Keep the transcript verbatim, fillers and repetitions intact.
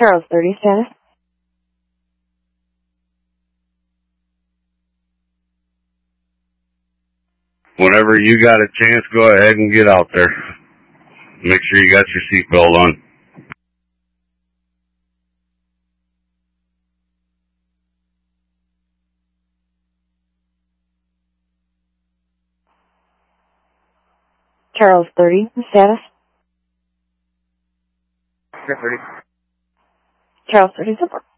Charles thirty status. Whenever you got a chance, go ahead and get out there. Make sure you got your seatbelt on. Charles thirty status. Charles thirty. Charles thirty support.